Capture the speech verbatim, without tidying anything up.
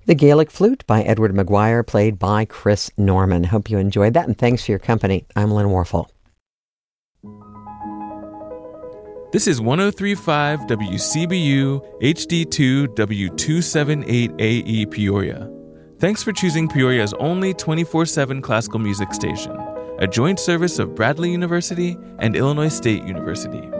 The Gaelic Flute by Edward Maguire, played by Chris Norman. Hope you enjoyed that, and thanks for your company. I'm Lynn Warfel. This is one oh three point five W C B U H D two W two seventy-eight A E Peoria. Thanks for choosing Peoria's only twenty-four seven classical music station, a joint service of Bradley University and Illinois State University.